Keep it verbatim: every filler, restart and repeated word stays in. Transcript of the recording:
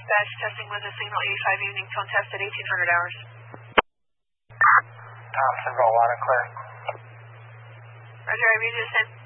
dispatch, testing with a signal eighty-five evening phone test at eighteen hundred hours. Thompson, roll on and clear. Roger, I read you the same.